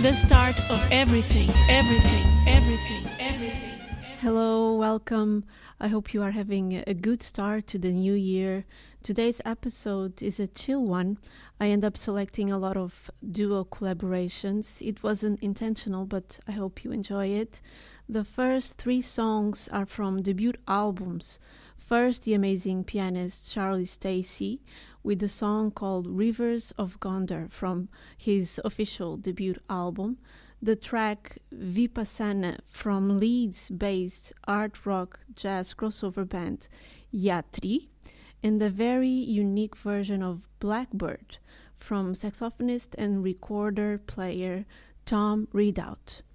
The start of everything, everything, everything, everything. Hello, welcome. I hope you are having a good start to the new year. Today's episode is a chill one. I end up selecting a lot of duo collaborations. It wasn't intentional, but I hope you enjoy it. The first three songs are from debut albums. First, the amazing pianist Charlie Stacey with a song called Rivers of Gondar from his official debut album. The track Vipassana from Leeds-based art rock jazz crossover band Yatri, and the very unique version of Blackbird from saxophonist and recorder player Tom Ridout.